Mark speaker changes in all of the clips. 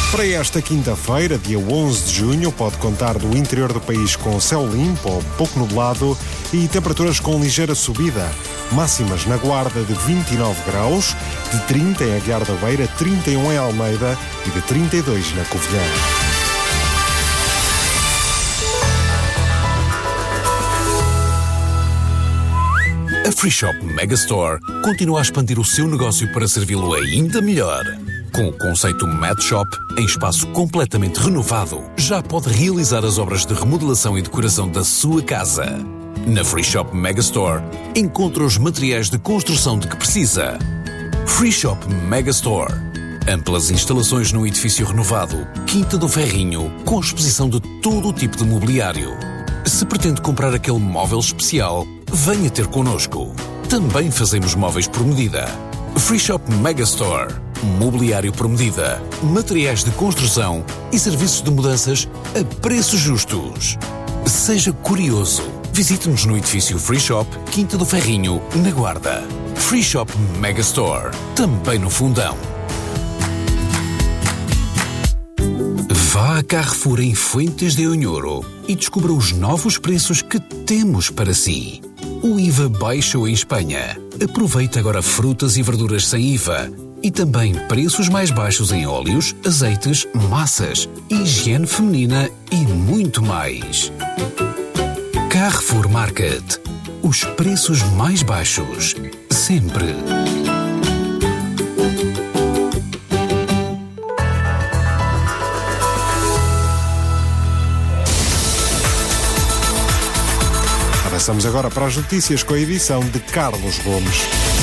Speaker 1: Para esta quinta-feira, dia 11 de junho, pode contar do interior do país com céu limpo ou pouco nublado e temperaturas com ligeira subida. Máximas na Guarda de 29 graus, de 30 em Aguiar da Beira, 31 em Almeida e de 32 na Covilhã.
Speaker 2: A Free Shop Megastore continua a expandir o seu negócio para servi-lo ainda melhor. Com o conceito Mad Shop, em espaço completamente renovado, já pode realizar as obras de remodelação e decoração da sua casa. Na Free Shop Megastore, encontra os materiais de construção de que precisa. Free Shop Megastore. Amplas instalações num edifício renovado, Quinta do Ferrinho, com exposição de todo o tipo de mobiliário. Se pretende comprar aquele móvel especial, venha ter connosco. Também fazemos móveis por medida. Free Shop Megastore. Mobiliário por medida, materiais de construção e serviços de mudanças a preços justos. Seja curioso. Visite-nos no edifício Free Shop, Quinta do Ferrinho, na Guarda. Free Shop Megastore. Também no Fundão. Vá a Carrefour em Fuentes de Onhoro e descubra os novos preços que temos para si. O IVA baixou em Espanha. Aproveite agora frutas e verduras sem IVA e também preços mais baixos em óleos, azeites, massas, higiene feminina e muito mais. Carrefour Market. Os preços mais baixos. Sempre.
Speaker 1: Avançamos agora para as notícias com a edição de Carlos Gomes.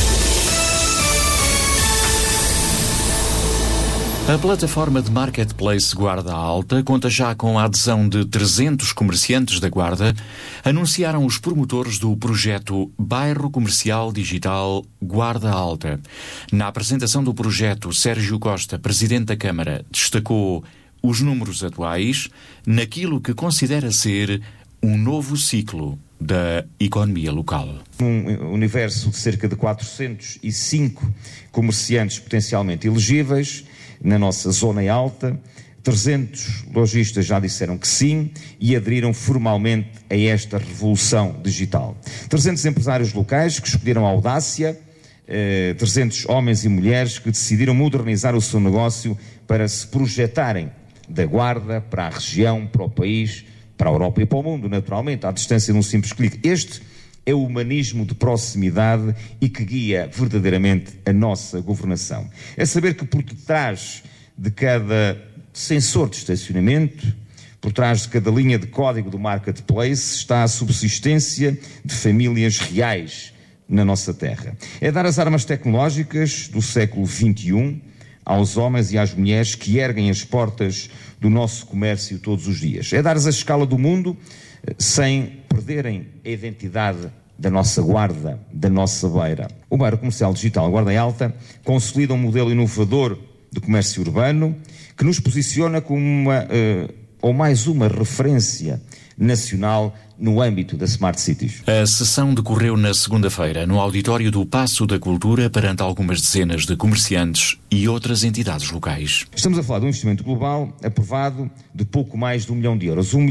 Speaker 3: A plataforma de marketplace Guarda Alta conta já com a adesão de 300 comerciantes da Guarda, anunciaram os promotores do projeto Bairro Comercial Digital Guarda Alta. Na apresentação do projeto, Sérgio Costa, presidente da Câmara, destacou os números atuais naquilo que considera ser um novo ciclo da economia local.
Speaker 4: Um universo de cerca de 405 comerciantes potencialmente elegíveis na nossa zona alta, 300 lojistas já disseram que sim e aderiram formalmente a esta revolução digital. 300 empresários locais que escolheram a audácia, 300 homens e mulheres que decidiram modernizar o seu negócio para se projetarem da Guarda para a região, para o país, para a Europa e para o mundo, naturalmente, à distância de um simples clique. Este é o humanismo de proximidade e que guia verdadeiramente a nossa governação. É saber que por detrás de cada sensor de estacionamento, por trás de cada linha de código do marketplace, está a subsistência de famílias reais na nossa terra. É dar as armas tecnológicas do século XXI aos homens e às mulheres que erguem as portas do nosso comércio todos os dias. É dar-lhes a escala do mundo sem perderem a identidade da nossa Guarda, da nossa beira. O Bairro Comercial Digital Guarda Alta consolida um modelo inovador de comércio urbano que nos posiciona como mais uma referência nacional no âmbito da Smart Cities.
Speaker 3: A sessão decorreu na segunda-feira no auditório do Paço da Cultura perante algumas dezenas de comerciantes e outras entidades locais.
Speaker 4: Estamos a falar de um investimento global aprovado de pouco mais de €1 milhão.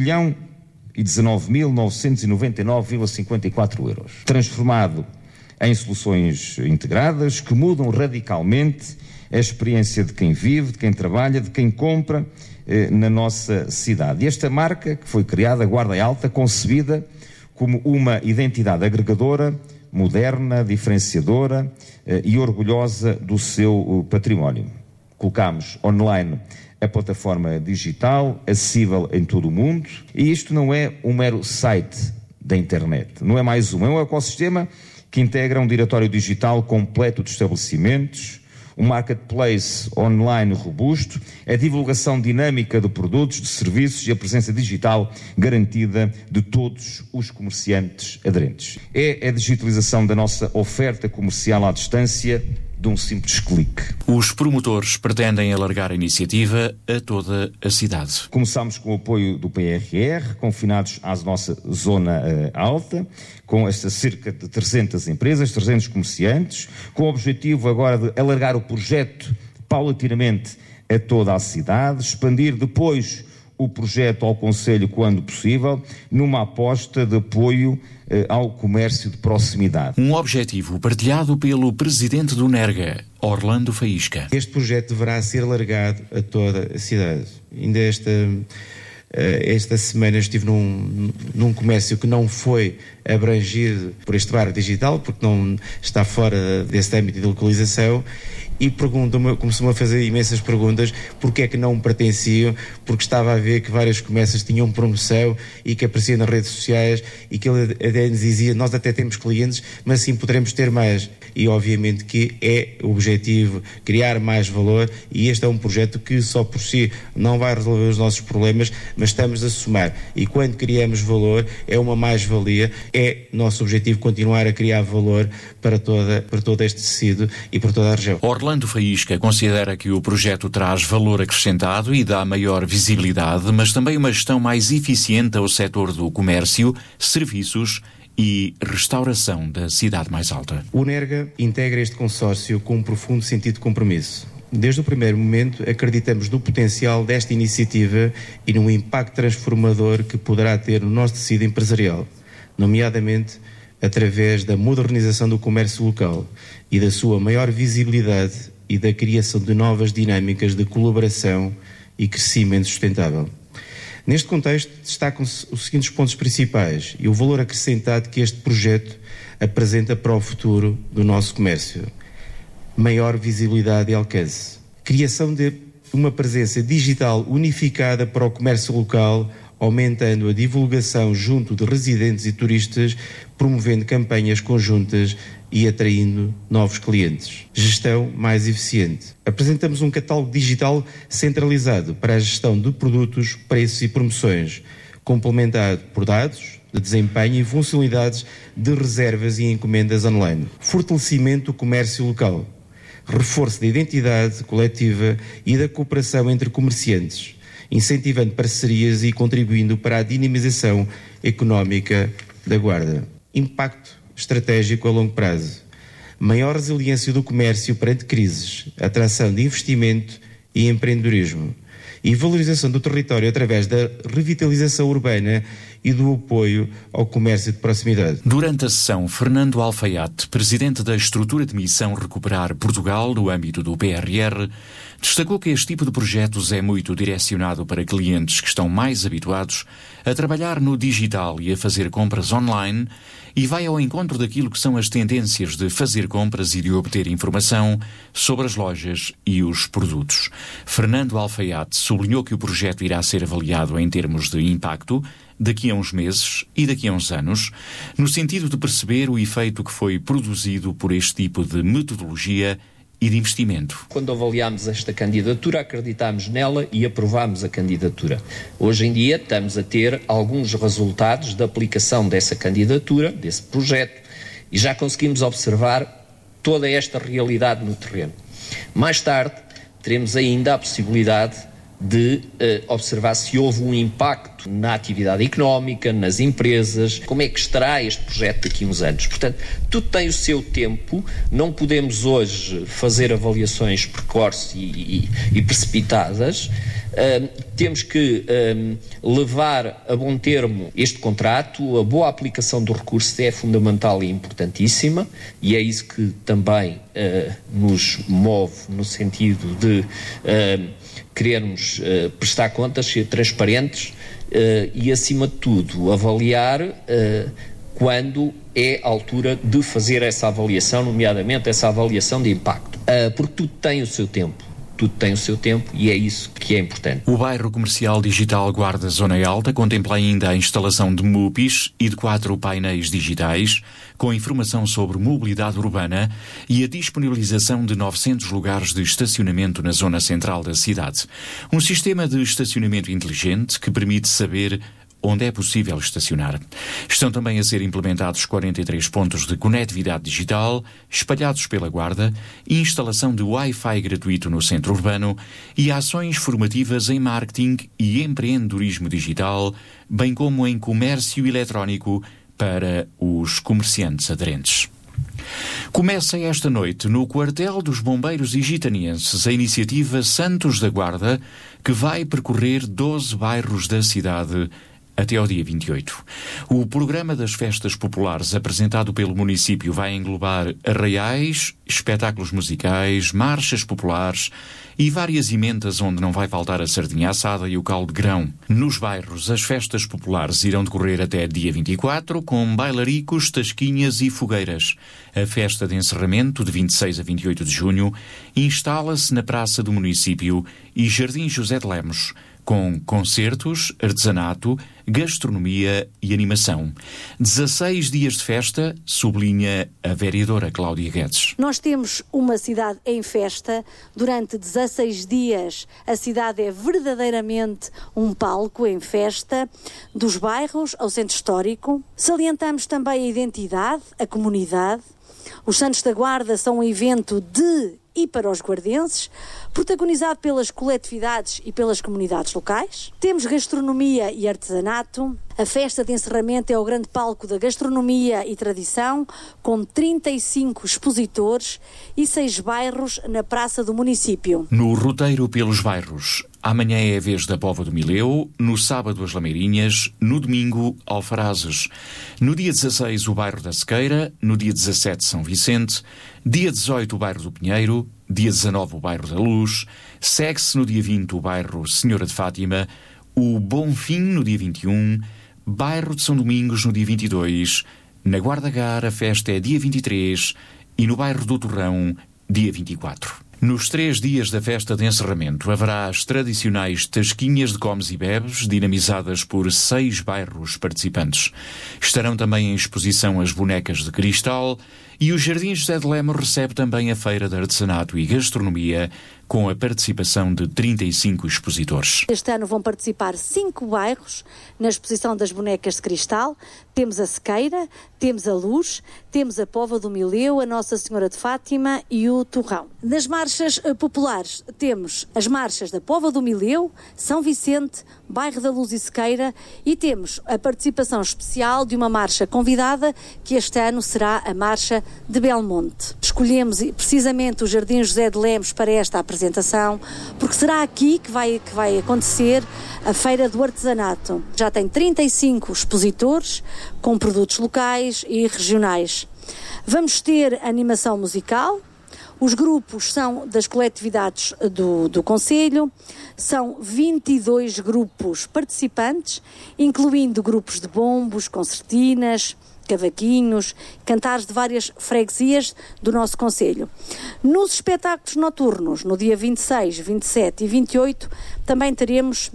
Speaker 4: 1.019.999,54 euros. Transformado em soluções integradas que mudam radicalmente a experiência de quem vive, de quem trabalha, de quem compra na nossa cidade. E esta marca que foi criada, Guarda Alta, concebida como uma identidade agregadora, moderna, diferenciadora e orgulhosa do seu património. Colocámos online a plataforma digital, acessível em todo o mundo, e isto não é um mero site da internet, não é mais é um ecossistema que integra um diretório digital completo de estabelecimentos, um marketplace online robusto, a divulgação dinâmica de produtos, de serviços e a presença digital garantida de todos os comerciantes aderentes. É a digitalização da nossa oferta comercial à distância de um simples clique.
Speaker 3: Os promotores pretendem alargar a iniciativa a toda a cidade.
Speaker 4: Começámos com o apoio do PRR, confinados à nossa zona alta, com estas cerca de 300 empresas, 300 comerciantes, com o objetivo agora de alargar o projeto paulatinamente a toda a cidade, expandir depois o projeto ao Conselho quando possível, numa aposta de apoio ao comércio de proximidade.
Speaker 3: Um objetivo partilhado pelo presidente do NERGA, Orlando Faísca.
Speaker 5: Este projeto deverá ser alargado a toda a cidade. Ainda esta semana estive num comércio que não foi abrangido por este bairro digital, porque não está fora desse âmbito de localização, e começou-me a fazer imensas perguntas porque é que não pertenciam, porque estava a ver que vários comércios tinham promoção e que apareciam nas redes sociais e que ele até nos dizia, nós até temos clientes, mas assim poderemos ter mais. E obviamente que é o objetivo criar mais valor, e este é um projeto que só por si não vai resolver os nossos problemas, mas estamos a somar. E quando criamos valor, é uma mais-valia, é nosso objetivo continuar a criar valor para todo este tecido e para toda a região.
Speaker 3: Orlando Faísca considera que o projeto traz valor acrescentado e dá maior visibilidade, mas também uma gestão mais eficiente ao setor do comércio, serviços e restauração da cidade mais alta.
Speaker 5: O NERGA integra este consórcio com um profundo sentido de compromisso. Desde o primeiro momento, acreditamos no potencial desta iniciativa e no impacto transformador que poderá ter no nosso tecido empresarial, nomeadamente através da modernização do comércio local e da sua maior visibilidade e da criação de novas dinâmicas de colaboração e crescimento sustentável. Neste contexto, destacam-se os seguintes pontos principais e o valor acrescentado que este projeto apresenta para o futuro do nosso comércio. Maior visibilidade e alcance. Criação de uma presença digital unificada para o comércio local, aumentando a divulgação junto de residentes e turistas, promovendo campanhas conjuntas e atraindo novos clientes. Gestão mais eficiente. Apresentamos um catálogo digital centralizado para a gestão de produtos, preços e promoções, complementado por dados de desempenho e funcionalidades de reservas e encomendas online. Fortalecimento do comércio local. Reforço da identidade coletiva e da cooperação entre comerciantes, incentivando parcerias e contribuindo para a dinamização económica da Guarda. Impacto estratégico a longo prazo. Maior resiliência do comércio perante crises, atração de investimento e empreendedorismo. E valorização do território através da revitalização urbana e do apoio ao comércio de proximidade.
Speaker 3: Durante a sessão, Fernando Alfaiate, presidente da estrutura de missão Recuperar Portugal no âmbito do PRR, destacou que este tipo de projetos é muito direcionado para clientes que estão mais habituados a trabalhar no digital e a fazer compras online, e vai ao encontro daquilo que são as tendências de fazer compras e de obter informação sobre as lojas e os produtos. Fernando Alfaiate sublinhou que o projeto irá ser avaliado em termos de impacto daqui a uns meses e daqui a uns anos, no sentido de perceber o efeito que foi produzido por este tipo de metodologia e de investimento.
Speaker 6: Quando avaliámos esta candidatura, acreditámos nela e aprovámos a candidatura. Hoje em dia estamos a ter alguns resultados da aplicação dessa candidatura, desse projeto, e já conseguimos observar toda esta realidade no terreno. Mais tarde, teremos ainda a possibilidade de observar se houve um impacto na atividade económica, nas empresas, como é que estará este projeto daqui a uns anos. Portanto, tudo tem o seu tempo, não podemos hoje fazer avaliações precoces e precipitadas, temos que levar a bom termo este contrato, a boa aplicação do recurso é fundamental e importantíssima, e é isso que também nos move no sentido de querermos prestar contas, ser transparentes e, acima de tudo, avaliar quando é a altura de fazer essa avaliação, nomeadamente essa avaliação de impacto. Porque tudo tem o seu tempo. Tudo tem o seu tempo e é isso que é importante.
Speaker 3: O bairro comercial digital Guarda Zona Alta contempla ainda a instalação de MUPIs e de 4 painéis digitais com informação sobre mobilidade urbana e a disponibilização de 900 lugares de estacionamento na zona central da cidade. Um sistema de estacionamento inteligente que permite saber onde é possível estacionar. Estão também a ser implementados 43 pontos de conectividade digital, espalhados pela Guarda, instalação de Wi-Fi gratuito no centro urbano e ações formativas em marketing e empreendedorismo digital, bem como em comércio eletrónico para os comerciantes aderentes. Começa esta noite no quartel dos bombeiros igitanienses a iniciativa Santos da Guarda, que vai percorrer 12 bairros da cidade até ao dia 28. O programa das festas populares apresentado pelo município vai englobar arraiais, espetáculos musicais, marchas populares e várias emendas onde não vai faltar a sardinha assada e o caldo de grão. Nos bairros, as festas populares irão decorrer até dia 24, com bailaricos, tasquinhas e fogueiras. A festa de encerramento, de 26 a 28 de junho, instala-se na Praça do Município e Jardim José de Lemos, com concertos, artesanato, gastronomia e animação. 16 dias de festa, sublinha a vereadora Cláudia Guedes.
Speaker 7: Nós temos uma cidade em festa. Durante 16 dias a cidade é verdadeiramente um palco em festa, dos bairros ao centro histórico. Salientamos também a identidade, a comunidade. Os Santos da Guarda são um evento de e para os guardenses, protagonizado pelas coletividades e pelas comunidades locais. Temos gastronomia e artesanato. A festa de encerramento é o grande palco da gastronomia e tradição, com 35 expositores e 6 bairros na Praça do Município.
Speaker 3: No roteiro pelos bairros, amanhã é a vez da Póvoa do Mileu, no sábado as Lameirinhas, no domingo Alfarazes, no dia 16 o bairro da Sequeira, no dia 17 São Vicente, dia 18 o bairro do Pinheiro, dia 19 o bairro da Luz, segue-se no dia 20 o bairro Senhora de Fátima, o Bonfim no dia 21, bairro de São Domingos no dia 22, na Guarda Gar a festa é dia 23 e no bairro do Torrão dia 24. Nos 3 dias da festa de encerramento haverá as tradicionais tasquinhas de comes e bebes, dinamizadas por 6 bairros participantes. Estarão também em exposição as bonecas de cristal e o Jardim José de Lemos recebe também a Feira de Artesanato e Gastronomia, com a participação de 35 expositores.
Speaker 7: Este ano vão participar 5 bairros na exposição das bonecas de cristal. Temos a Sequeira, temos a Luz, temos a Póvoa do Mileu, a Nossa Senhora de Fátima e o Torrão. Nas marchas populares temos as marchas da Póvoa do Mileu, São Vicente, Bairro da Luz e Sequeira, e temos a participação especial de uma marcha convidada, que este ano será a Marcha de Belmonte. Escolhemos precisamente o Jardim José de Lemos para esta apresentação, porque será aqui que vai acontecer a Feira do Artesanato. Já tem 35 expositores com produtos locais e regionais. Vamos ter animação musical. Os grupos são das coletividades do Concelho, são 22 grupos participantes, incluindo grupos de bombos, concertinas, cavaquinhos, cantares de várias freguesias do nosso concelho. Nos espetáculos noturnos, no dia 26, 27 e 28, também teremos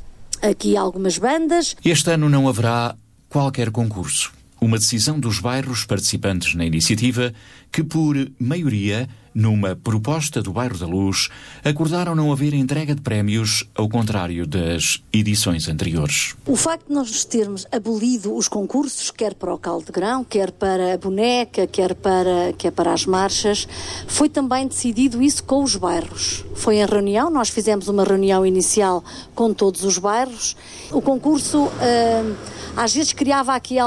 Speaker 7: aqui algumas bandas.
Speaker 3: Este ano não haverá qualquer concurso. Uma decisão dos bairros participantes na iniciativa que, por maioria, numa proposta do Bairro da Luz, acordaram não haver entrega de prémios, ao contrário das edições anteriores.
Speaker 7: O facto de nós termos abolido os concursos, quer para o caldo de grão, quer para a boneca, quer para as marchas, foi também decidido isso com os bairros. Foi em reunião, nós fizemos uma reunião inicial com todos os bairros. O concurso às vezes criava aqui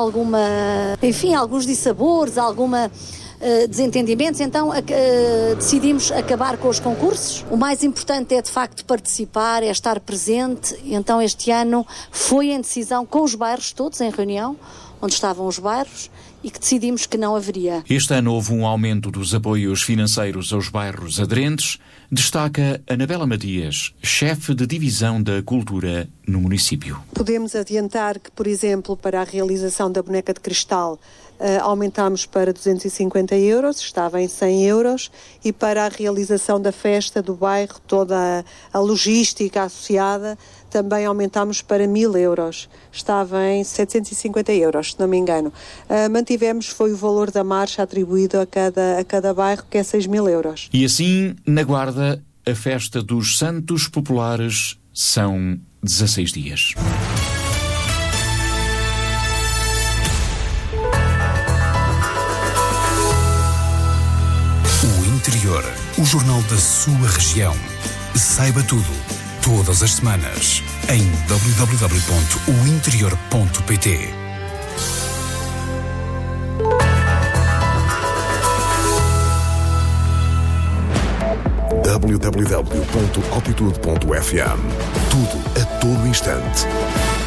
Speaker 7: alguns dissabores, desentendimentos, então decidimos acabar com os concursos. O mais importante é de facto participar, é estar presente. Então este ano foi em decisão com os bairros todos, em reunião, onde estavam os bairros, e que decidimos que não haveria.
Speaker 3: Este ano houve um aumento dos apoios financeiros aos bairros aderentes, destaca Anabela Matias, chefe de divisão da cultura no município.
Speaker 8: Podemos adiantar que, por exemplo, para a realização da boneca de cristal, aumentámos para 250 euros, estava em 100 euros, e para a realização da festa do bairro, toda a logística associada, também aumentámos para 1.000 euros, estava em 750 euros, se não me engano. Mantivemos, foi o valor da marcha atribuído a cada bairro, que é 6.000 euros.
Speaker 3: E assim, na Guarda, a festa dos Santos Populares são 16 dias.
Speaker 2: Interior, o jornal da sua região. Saiba tudo, todas as semanas, em www.ointerior.pt.
Speaker 9: www.altitude.fm. Tudo a todo instante.